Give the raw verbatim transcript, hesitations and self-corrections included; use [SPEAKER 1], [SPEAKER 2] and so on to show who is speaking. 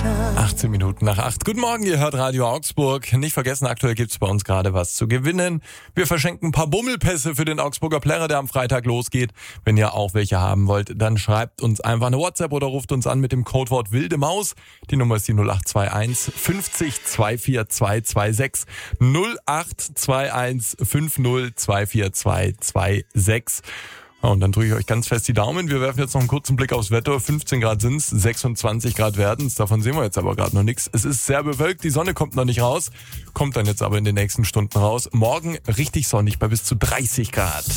[SPEAKER 1] achtzehn Minuten nach acht. Guten Morgen, ihr hört Radio Augsburg. Nicht vergessen, aktuell gibt's bei uns gerade was zu gewinnen. Wir verschenken ein paar Bummelpässe für den Augsburger Plärrer, der am Freitag losgeht. Wenn ihr auch welche haben wollt, dann schreibt uns einfach eine WhatsApp oder ruft uns an mit dem Codewort Wilde Maus. Die Nummer ist die null acht zwei eins fünfzig zwei vier zwei zwei sechs. null acht zwei eins fünf null zwei vier zwei zwei sechs. Und dann drücke ich euch ganz fest die Daumen. Wir werfen jetzt noch einen kurzen Blick aufs Wetter. fünfzehn Grad sind's, sechsundzwanzig Grad werden's. Davon sehen wir jetzt aber gerade noch nichts. Es ist sehr bewölkt, die Sonne kommt noch nicht raus. Kommt dann jetzt aber in den nächsten Stunden raus. Morgen richtig sonnig bei bis zu dreißig Grad.